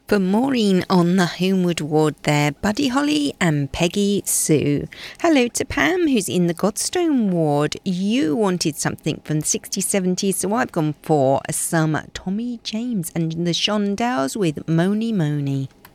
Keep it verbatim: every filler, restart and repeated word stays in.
For Maureen on the Homewood Ward there, Buddy Holly and Peggy Sue. Hello to Pam, who's in the Godstone Ward. You wanted something from the sixties, seventies, so I've gone for some Tommy James and the Shondells with Mony Mony.